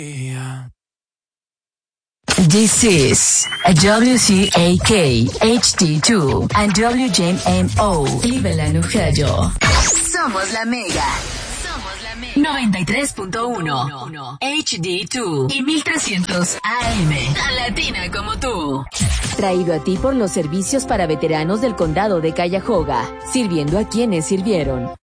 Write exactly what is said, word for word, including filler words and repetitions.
Yeah. This is a W C A K H D two and W J M O Cleveland, Ohio. Somos la Mega. Somos la Mega. noventa y tres punto uno H D dos y mil trescientos A M. Tan latina como tú. Traído a ti por los servicios para veteranos del condado de Cuyahoga, sirviendo a quienes sirvieron.